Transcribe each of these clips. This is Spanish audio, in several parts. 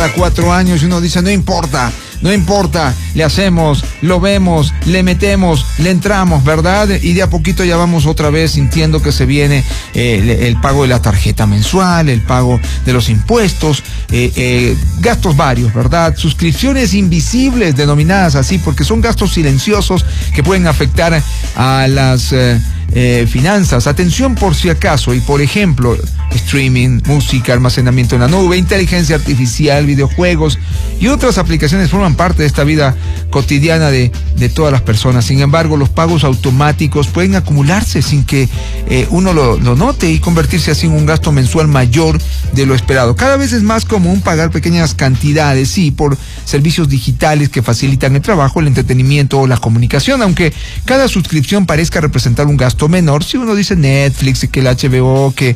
4 años y uno dice, no importa, le hacemos, lo vemos, le metemos, le entramos, ¿verdad? Y de a poquito ya vamos otra vez sintiendo que se viene el pago de la tarjeta mensual, el pago de los impuestos, gastos varios, ¿verdad? Suscripciones invisibles, denominadas así, porque son gastos silenciosos que pueden afectar a las finanzas. Atención por si acaso, y por ejemplo, streaming, música, almacenamiento en la nube, inteligencia artificial, videojuegos y otras aplicaciones forman parte de esta vida cotidiana de todas las personas. Sin embargo, los pagos automáticos pueden acumularse sin que uno lo note y convertirse así en un gasto mensual mayor de lo esperado. Cada vez es más común pagar pequeñas cantidades, sí, por servicios digitales que facilitan el trabajo, el entretenimiento o la comunicación, aunque cada suscripción parezca representar un gasto menor. Si uno dice Netflix, que el HBO, que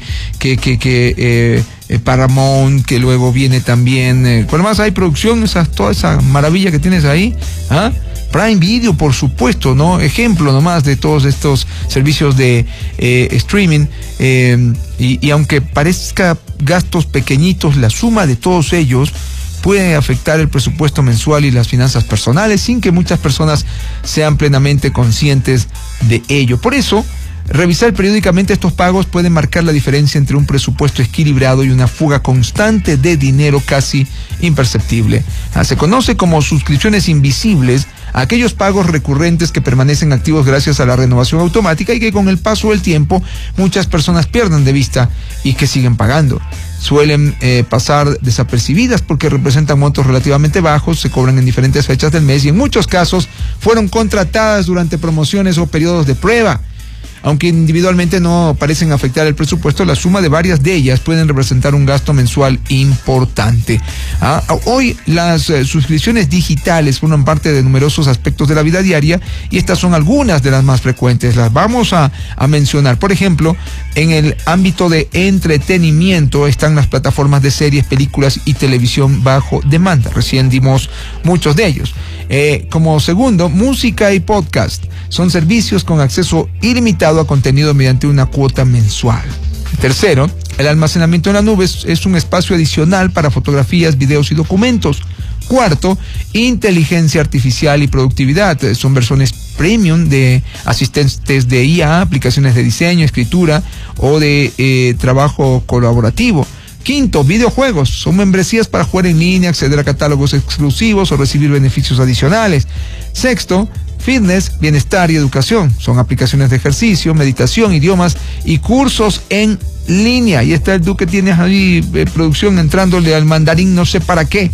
Paramount, que luego viene también, ¿cuál más hay? Producción, toda esa maravilla que tienes ahí, ¿ah? Prime Video, por supuesto, ¿no? Ejemplo nomás de todos estos servicios de streaming, y aunque parezca gastos pequeñitos, la suma de todos ellos puede afectar el presupuesto mensual y las finanzas personales sin que muchas personas sean plenamente conscientes de ello. Por eso, revisar periódicamente estos pagos puede marcar la diferencia entre un presupuesto equilibrado y una fuga constante de dinero casi imperceptible. Se conoce como suscripciones invisibles a aquellos pagos recurrentes que permanecen activos gracias a la renovación automática y que con el paso del tiempo muchas personas pierden de vista y que siguen pagando. Suelen pasar desapercibidas porque representan montos relativamente bajos, se cobran en diferentes fechas del mes y en muchos casos fueron contratadas durante promociones o periodos de prueba. Aunque individualmente no parecen afectar el presupuesto, la suma de varias de ellas pueden representar un gasto mensual importante. Hoy las suscripciones digitales forman parte de numerosos aspectos de la vida diaria y estas son algunas de las más frecuentes. Las vamos a mencionar. Por ejemplo, en el ámbito de entretenimiento están las plataformas de series, películas y televisión bajo demanda. Recién dimos muchos de ellos. Como segundo, música y podcast. Son servicios con acceso ilimitado a contenido mediante una cuota mensual. Tercero, el almacenamiento en la nube es un espacio adicional para fotografías, videos y documentos. Cuarto, inteligencia artificial y productividad. Son versiones premium de asistentes de IA, aplicaciones de diseño, escritura o de trabajo colaborativo. Quinto, videojuegos. Son membresías para jugar en línea, acceder a catálogos exclusivos o recibir beneficios adicionales. Sexto, fitness, bienestar y educación. Son aplicaciones de ejercicio, meditación, idiomas y cursos en línea. Y está el tú que tienes ahí, producción, entrándole al mandarín, no sé para qué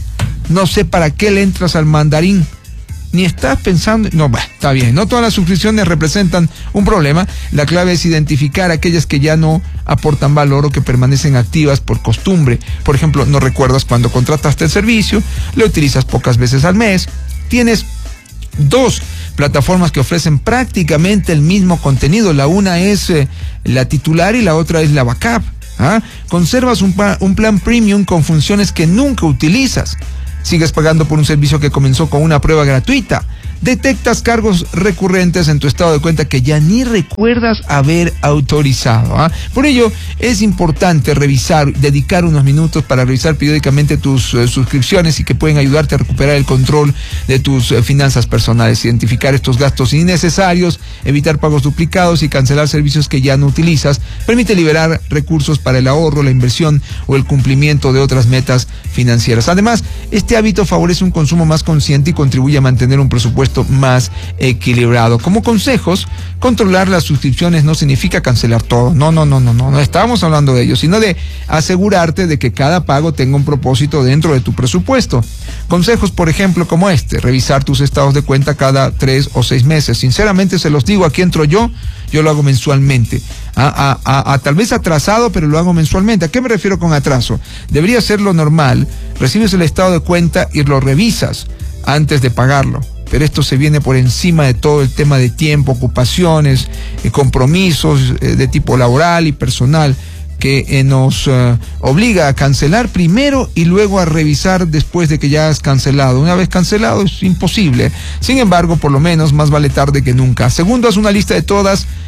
le entras al mandarín. Ni estás pensando, no, está bien, no todas las suscripciones representan un problema. La clave es identificar aquellas que ya no aportan valor o que permanecen activas por costumbre. Por ejemplo, no recuerdas cuando contrataste el servicio, lo utilizas pocas veces al mes, tienes 2 plataformas que ofrecen prácticamente el mismo contenido. La una es la titular y la otra es la backup. Conservas un plan premium con funciones que nunca utilizas. Sigues pagando por un servicio que comenzó con una prueba gratuita. Detectas cargos recurrentes en tu estado de cuenta que ya ni recuerdas haber autorizado. Por ello, es importante dedicar unos minutos para revisar periódicamente tus suscripciones y que pueden ayudarte a recuperar el control de tus finanzas personales, identificar estos gastos innecesarios, evitar pagos duplicados y cancelar servicios que ya no utilizas. Permite liberar recursos para el ahorro, la inversión o el cumplimiento de otras metas financieras. Además, este hábito favorece un consumo más consciente y contribuye a mantener un presupuesto más equilibrado. Como consejos, controlar las suscripciones no significa cancelar todo. No estábamos hablando de ello, sino de asegurarte de que cada pago tenga un propósito dentro de tu presupuesto. Consejos, por ejemplo, como revisar tus estados de cuenta cada 3 o 6 meses. Sinceramente se los digo, aquí entro yo lo hago mensualmente. Tal vez atrasado, pero lo hago mensualmente. ¿A qué me refiero con atraso? Debería ser lo normal. Recibes el estado de cuenta y lo revisas antes de pagarlo. Pero esto se viene por encima de todo el tema de tiempo, ocupaciones, compromisos de tipo laboral y personal que nos obliga a cancelar primero y luego a revisar después de que ya has cancelado. Una vez cancelado es imposible. Sin embargo, por lo menos más vale tarde que nunca. Segundo, haz una lista de todas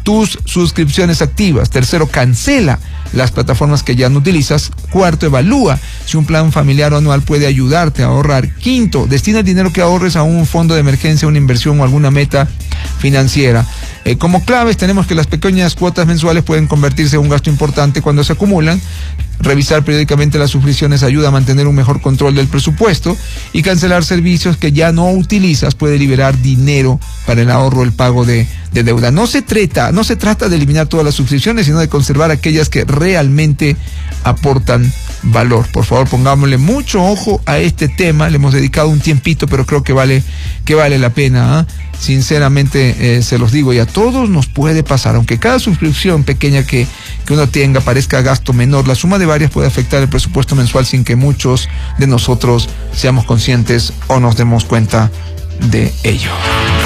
tus suscripciones activas. Tercero, cancela las plataformas que ya no utilizas. Cuarto, evalúa si un plan familiar o anual puede ayudarte a ahorrar. Quinto, destina el dinero que ahorres a un fondo de emergencia, una inversión o alguna meta financiera. Como claves tenemos que las pequeñas cuotas mensuales pueden convertirse en un gasto importante cuando se acumulan. Revisar periódicamente las suscripciones ayuda a mantener un mejor control del presupuesto, y cancelar servicios que ya no utilizas puede liberar dinero para el ahorro, el pago de deuda. No se trata de eliminar todas las suscripciones, sino de conservar aquellas que realmente aportan valor. Por favor, pongámosle mucho ojo a este tema. Le hemos dedicado un tiempito, pero creo que vale la pena, ¿eh? Sinceramente, se los digo, y a todos nos puede pasar, aunque cada suscripción pequeña que uno tenga parezca gasto menor, la suma de varias puede afectar el presupuesto mensual sin que muchos de nosotros seamos conscientes o nos demos cuenta de ello.